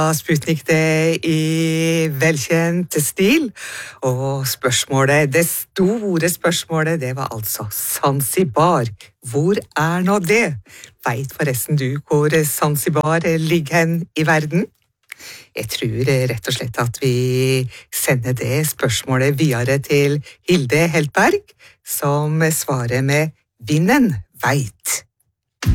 Sputnik det i velkjent stil, og det store spørsmålet, det var altså Zanzibar. Hvor nå det? Vet forresten du hvor Zanzibar ligger hen i verden? Jeg tror rett og slett at vi sender det spørsmålet videre til Hilde Heltberg, som svarer med Vinden veit.